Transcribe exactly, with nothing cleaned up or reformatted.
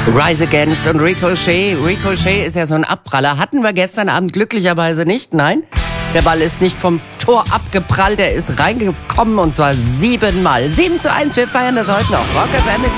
Rise Against und Ricochet. Ricochet ist ja so ein Abpraller. Hatten wir gestern Abend glücklicherweise nicht, nein. Der Ball ist nicht vom Tor abgeprallt, er ist reingekommen und zwar siebenmal. sieben zu eins, wir feiern das heute noch. Rock F M ist